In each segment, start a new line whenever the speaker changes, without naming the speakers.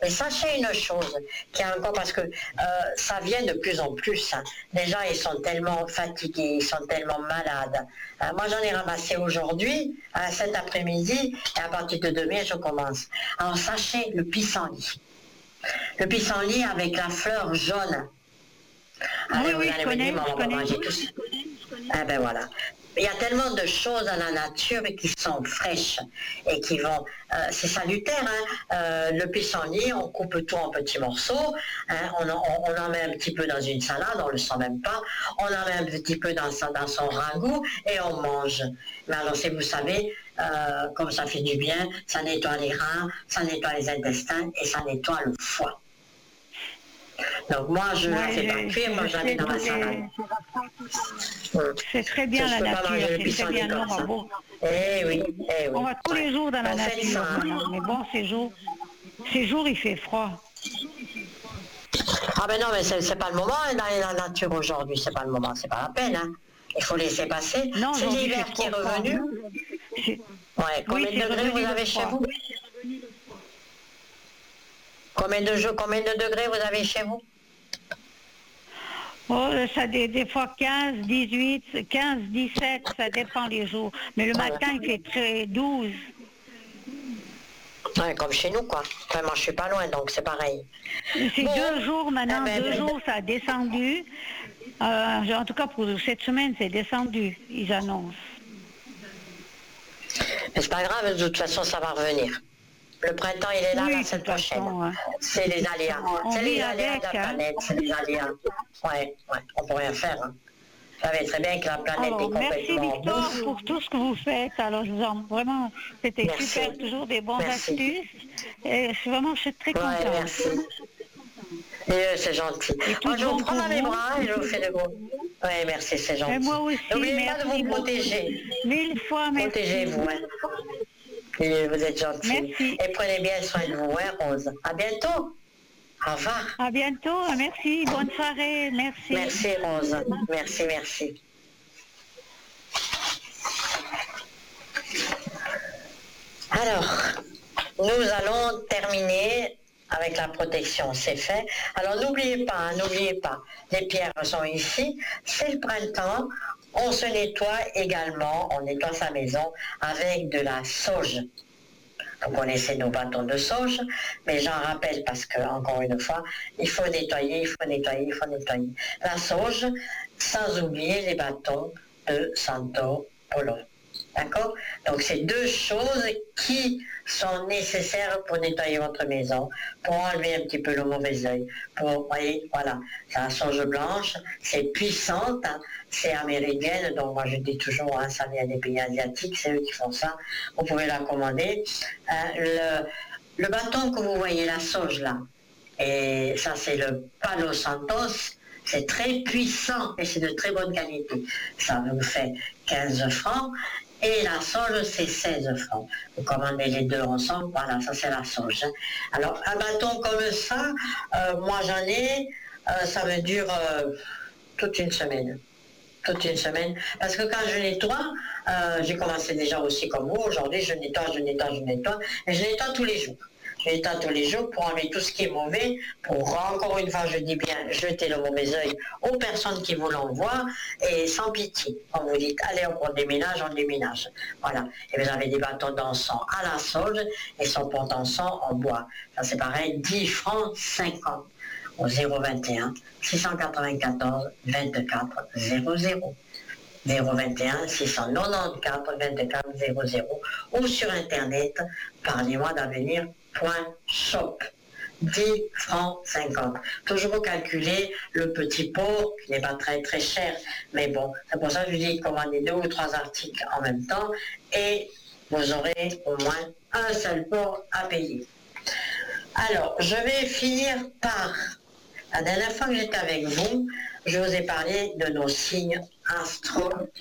Et sachez une chose, qui est encore parce que ça vient de plus en plus. Hein. Les gens, ils sont tellement fatigués, ils sont tellement malades. Moi, j'en ai ramassé aujourd'hui, cet après-midi, et à partir de demain, je commence. Alors, sachez le pissenlit. Le pissenlit avec la fleur jaune. Allez,
Oui,
vous allez
je
me
connais,
dire, maman, j'ai tout ça. Eh ben voilà. Il y a tellement de choses dans la nature qui sont fraîches et qui vont... c'est salutaire, hein? Le pissenlit, on coupe tout en petits morceaux, hein? On en met un petit peu dans une salade, on ne le sent même pas, on en met un petit peu dans son ragoût et on mange. Mais alors, si vous savez, comme ça fait du bien, ça nettoie les reins, ça nettoie les intestins et ça nettoie le foie. Donc moi, je ne la fais pas cuire, moi je la mets dans ma salade.
C'est très bien la nature, c'est très bien. Non,
ça.
bon.
Eh oui, eh oui.
On va tous les jours dans la
On fait
nature
ça, hein.
maintenant. Mais bon, ces jours, il fait froid.
Ah ben non, mais c'est pas le moment hein, d'aller dans la nature aujourd'hui, c'est pas le moment, c'est pas la peine. Hein. Il faut laisser passer.
Non,
c'est l'hiver qui est revenu. Ouais, combien de degrés vous avez chez vous? Combien de degrés vous avez chez vous?
Oh, ça des fois 15, 18, 15, 17, ça dépend les jours. Mais le matin, il fait très 12.
Ouais, comme chez nous, quoi. Enfin, moi, je suis pas loin, donc c'est pareil.
C'est bon, 2 jours maintenant, 2 jours, ça a descendu. En tout cas, pour cette semaine, c'est descendu, ils annoncent.
Mais c'est pas grave, de toute façon, ça va revenir. Le printemps, il est là, la semaine prochaine. Hein. C'est les aléas. C'est les aléas de la planète, c'est les aléas. Ouais, on peut rien faire. Hein. Vous savez très bien que la planète est complètement
merci Victor pour tout ce que vous faites. Alors, vraiment, c'était super, toujours des bonnes astuces. Et vraiment, je suis très contente.
Merci. Et c'est gentil. Moi, je vous prends dans mes bras et je vous fais de gros. Oui, merci, c'est gentil.
Et moi aussi,
n'oubliez pas de vous protéger.
1000 fois, merci.
Protégez-vous. Hein. Et vous êtes gentil.
Merci.
Et prenez bien soin de vous, hein, Rose. À bientôt. Au revoir.
À bientôt, merci. Bonne soirée, merci.
Merci, Rose. Merci, merci. Alors, nous allons terminer avec la protection, c'est fait. Alors n'oubliez pas, les pierres sont ici, c'est le printemps, on se nettoie également, on nettoie sa maison avec de la sauge. Vous connaissez nos bâtons de sauge, mais j'en rappelle parce que, encore une fois, il faut nettoyer. La sauge, sans oublier les bâtons de Santo Polo. D'accord? Donc, c'est 2 choses qui sont nécessaires pour nettoyer votre maison, pour enlever un petit peu le mauvais œil. Voyez, voilà, c'est la sauge blanche, c'est puissante, hein, c'est amérindienne, donc moi je dis toujours, hein, ça vient des pays asiatiques, c'est eux qui font ça, vous pouvez la commander. Le bâton que vous voyez, la sauge là, et ça c'est le Palo Santos, c'est très puissant et c'est de très bonne qualité. Ça vous fait 15 francs. Et la sauge, c'est 16 francs. Vous commandez les 2 ensemble, voilà, ça c'est la sauge. Alors, un bâton comme ça, moi j'en ai, ça me dure toute une semaine. Parce que quand je nettoie, j'ai commencé déjà aussi comme vous, aujourd'hui je nettoie, et je nettoie tous les jours. Je nettoie tous les jours pour enlever tout ce qui est mauvais, pour encore une fois, je dis bien, jeter le mauvais œil aux personnes qui vous l'envoient, et sans pitié. Quand vous dites, allez, on déménage, on déménage. Voilà. Et vous avez des bâtons d'encens à la sauge, et son pot d'encens en bois. Ça c'est pareil, 10 francs 50 au 021 694 24 00. 021 694 24 00 ou sur internet parlez-moi d'avenir.shop. 10 francs 50. Toujours calculer le petit pot qui n'est pas très très cher, mais bon, c'est pour ça que je dis commandez 2 ou 3 articles en même temps et vous aurez au moins un seul pot à payer. Alors, je vais finir par la dernière fois que j'étais avec vous, je vous ai parlé de nos signes astrologiques.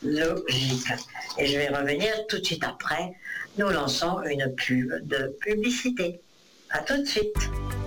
Et je vais revenir tout de suite après. Nous lançons une pub de publicité. À tout de suite.